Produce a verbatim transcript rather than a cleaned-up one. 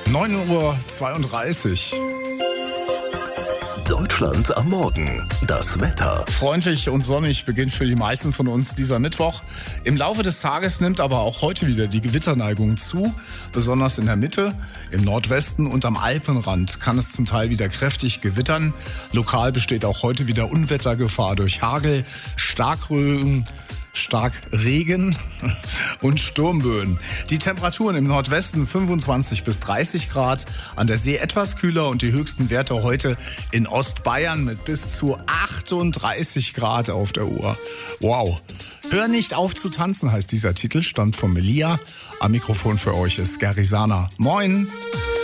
neun Uhr zweiunddreißig. Deutschland am Morgen. Das Wetter. Freundlich und sonnig beginnt für die meisten von uns dieser Mittwoch. Im Laufe des Tages nimmt aber auch heute wieder die Gewitterneigung zu. Besonders in der Mitte, im Nordwesten und am Alpenrand kann es zum Teil wieder kräftig gewittern. Lokal besteht auch heute wieder Unwettergefahr durch Hagel, Starkregen, Starkregen und Sturmböen. Die Temperaturen im Nordwesten fünfundzwanzig bis dreißig Grad, an der See etwas kühler und die höchsten Werte heute in Ostbayern mit bis zu achtunddreißig Grad auf der Uhr. Wow. Hör nicht auf zu tanzen heißt dieser Titel, stammt von Melia. Am Mikrofon für euch ist Gary Sana. Moin.